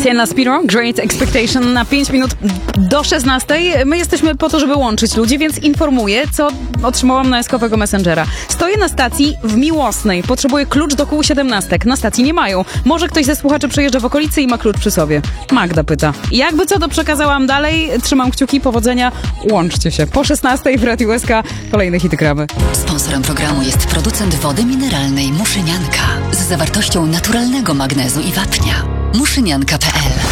Sienna Spiro, Great Expectation na 5 minut do 16. My jesteśmy po to, żeby łączyć ludzi, więc informuję, co otrzymałam na eskowego Messengera. Stoję na stacji w Miłosnej. Potrzebuję klucz do kół 17. Na stacji nie mają. Może ktoś ze słuchaczy przejeżdża w okolicy i ma klucz przy sobie. Magda pyta. Jakby co, to przekazałam dalej. Trzymam kciuki, powodzenia. Łączcie się. Po 16 w Radiu SK kolejne hity gramy. Sponsorem programu jest producent wody mineralnej Muszynianka z zawartością naturalnego magnezu i wapnia. Muszynianka.pl